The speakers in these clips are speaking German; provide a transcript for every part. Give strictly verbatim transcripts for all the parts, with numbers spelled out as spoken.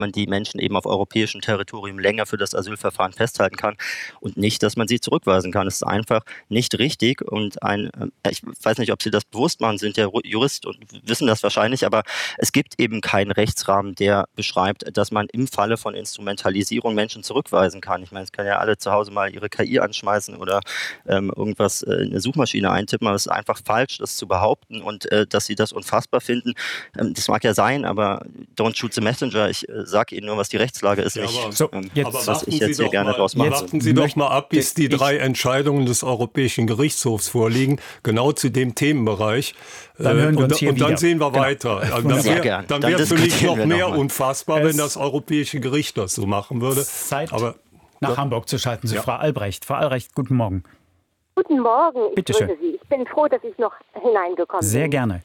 man die Menschen eben auf europäischem Territorium länger für das Asylverfahren festhalten kann und nicht, dass man sie zurückweisen kann. Es ist einfach nicht richtig und ein, ich weiß nicht, ob Sie das bewusst machen, sind ja Jurist und wissen das wahrscheinlich, aber es gibt eben keinen Rechtsrahmen, der beschreibt, dass man im Falle von Instrumentalisierung Menschen zurückweisen kann. Ich meine, es können ja alle zu Hause mal ihre K I anschmeißen oder ähm, irgendwas äh, in eine Suchmaschine eintippen, aber es ist einfach falsch, das zu behaupten und äh, dass Sie das unfassbar finden. Ähm, das mag ja sein, aber don't shoot the messenger. Ich äh, sage Ihnen nur, was die Rechtslage ist, Ja, nicht, aber, So, ähm, jetzt- aber was ich jetzt hier gerne mal, draus mache. warten Sie doch mal ab, bis die Ich- drei Entscheidungen des Europäischen Gerichtshofs vorliegen, genau zu dem Themenbereich. Dann hören wir und, uns hier und dann wieder. sehen wir Genau. weiter. Also Sehr dann wäre gern. dann Dann wär für mich diskutieren noch wir mehr noch mal. unfassbar, Es- wenn das Europäische Gericht das so machen würde. Zeit, Aber nach Hamburg zu schalten zu Ja. Frau Albrecht. Frau Albrecht, guten Morgen. Guten Morgen, ich Bitte grüße schön. Sie. Ich bin froh, dass ich noch hineingekommen Sehr bin. gerne.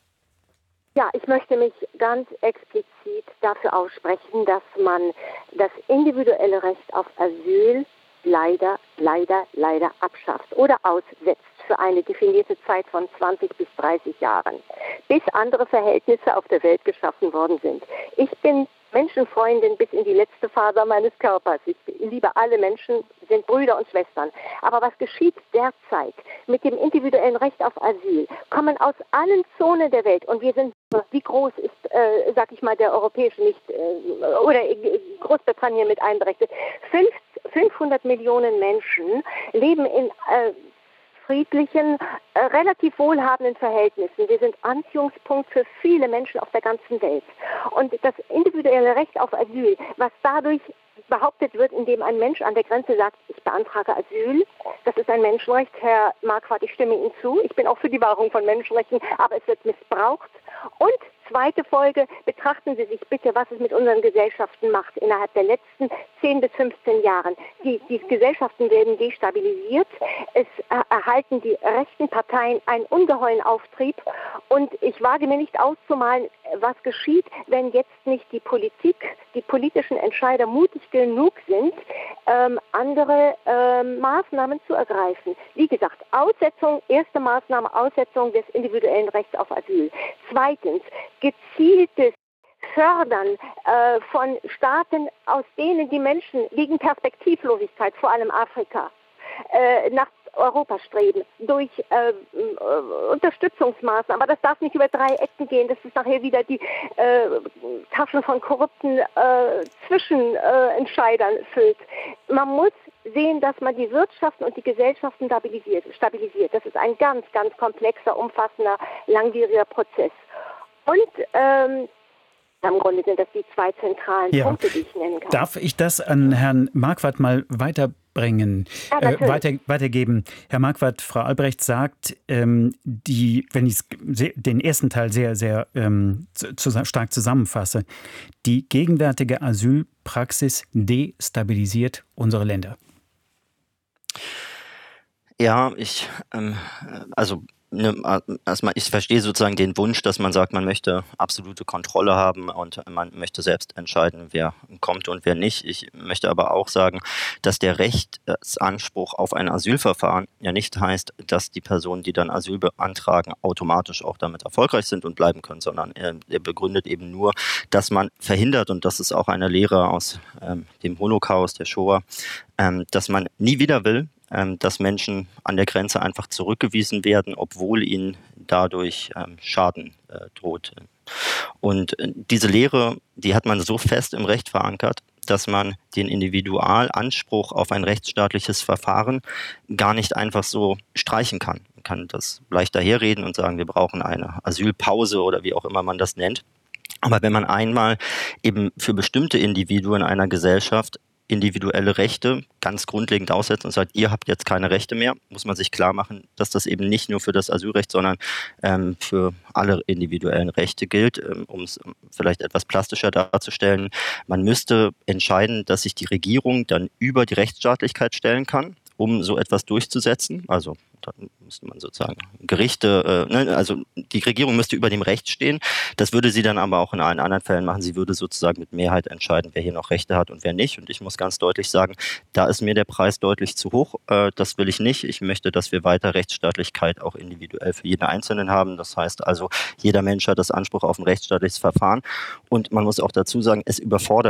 Ja, ich möchte mich ganz explizit dafür aussprechen, dass man das individuelle Recht auf Asyl leider, leider, leider abschafft oder aussetzt für eine definierte Zeit von zwanzig bis dreißig Jahren, bis andere Verhältnisse auf der Welt geschaffen worden sind. Ich bin Menschenfreundin bis in die letzte Faser meines Körpers. Ich liebe alle Menschen, sind Brüder und Schwestern. Aber was geschieht derzeit mit dem individuellen Recht auf Asyl? Kommen aus allen Zonen der Welt und wir sind, wie groß ist, äh, sag ich mal, der europäische nicht, äh, oder Großbritannien mit einberechnet, Fünf, fünfhundert Millionen Menschen leben in äh, friedlichen, äh, relativ wohlhabenden Verhältnissen. Wir sind Anziehungspunkt für viele Menschen auf der ganzen Welt. Und das individuelle Recht auf Asyl, was dadurch behauptet wird, indem ein Mensch an der Grenze sagt, ich beantrage Asyl, das ist ein Menschenrecht. Herr Marquardt, ich stimme Ihnen zu. Ich bin auch für die Wahrung von Menschenrechten, aber es wird missbraucht. Und zweite Folge, betrachten Sie sich bitte, was es mit unseren Gesellschaften macht innerhalb der letzten zehn bis fünfzehn Jahren. Die, die Gesellschaften werden destabilisiert, es äh, erhalten die rechten Parteien einen ungeheuren Auftrieb und ich wage mir nicht auszumalen, was geschieht, wenn jetzt nicht die Politik, die politischen Entscheider mutig genug sind, ähm, andere ähm, Maßnahmen zu ergreifen. Wie gesagt, Aussetzung, erste Maßnahme, Aussetzung des individuellen Rechts auf Asyl. Zweitens, gezieltes Fördern äh, von Staaten, aus denen die Menschen wegen Perspektivlosigkeit, vor allem Afrika, äh, nach Europa streben, durch äh, äh, Unterstützungsmaßnahmen. Aber das darf nicht über drei Ecken gehen, dass es nachher wieder die äh, Taschen von korrupten äh, Zwischenentscheidern äh, füllt. Man muss sehen, dass man die Wirtschaften und die Gesellschaften stabilisiert. stabilisiert. Das ist ein ganz, ganz komplexer, umfassender, langwieriger Prozess. Und ähm, im Grunde sind das die zwei zentralen Ja. Punkte, die ich nennen kann. Darf ich das an Herrn Marquardt mal weiterbringen, Ja, äh, natürlich. weiter, weitergeben? Herr Marquardt, Frau Albrecht sagt, ähm, die, wenn ich den ersten Teil sehr, sehr ähm, zu, stark zusammenfasse, die gegenwärtige Asylpraxis destabilisiert unsere Länder. Ja, ich, ähm, also ne, erstmal, ich verstehe sozusagen den Wunsch, dass man sagt, man möchte absolute Kontrolle haben und man möchte selbst entscheiden, wer kommt und wer nicht. Ich möchte aber auch sagen, dass der Rechtsanspruch auf ein Asylverfahren ja nicht heißt, dass die Personen, die dann Asyl beantragen, automatisch auch damit erfolgreich sind und bleiben können, sondern er, er begründet eben nur, dass man verhindert, und das ist auch eine Lehre aus ähm, dem Holocaust, der Shoah, ähm, dass man nie wieder will, dass Menschen an der Grenze einfach zurückgewiesen werden, obwohl ihnen dadurch ähm, Schaden äh, droht. Und äh, diese Lehre, die hat man so fest im Recht verankert, dass man den Individualanspruch auf ein rechtsstaatliches Verfahren gar nicht einfach so streichen kann. Man kann das leicht daherreden und sagen, wir brauchen eine Asylpause oder wie auch immer man das nennt. Aber wenn man einmal eben für bestimmte Individuen einer Gesellschaft individuelle Rechte ganz grundlegend aussetzt und sagt, ihr habt jetzt keine Rechte mehr, muss man sich klar machen, dass das eben nicht nur für das Asylrecht, sondern ähm, für alle individuellen Rechte gilt, ähm, um es vielleicht etwas plastischer darzustellen. Man müsste entscheiden, dass sich die Regierung dann über die Rechtsstaatlichkeit stellen kann um so etwas durchzusetzen. Also da müsste man sozusagen Gerichte, äh, ne, also die Regierung müsste über dem Recht stehen. Das würde sie dann aber auch in allen anderen Fällen machen. Sie würde sozusagen mit Mehrheit entscheiden, wer hier noch Rechte hat und wer nicht. Und ich muss ganz deutlich sagen, da ist mir der Preis deutlich zu hoch. Äh, das will ich nicht. Ich möchte, dass wir weiter Rechtsstaatlichkeit auch individuell für jeden Einzelnen haben. Das heißt also, jeder Mensch hat das Anspruch auf ein rechtsstaatliches Verfahren. Und man muss auch dazu sagen, es überfordert